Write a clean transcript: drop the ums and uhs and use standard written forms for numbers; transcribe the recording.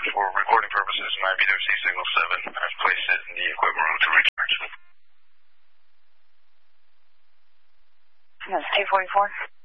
For recording purposes, my BWC signal 7. I've placed it in the equipment room to recharge. That's 244.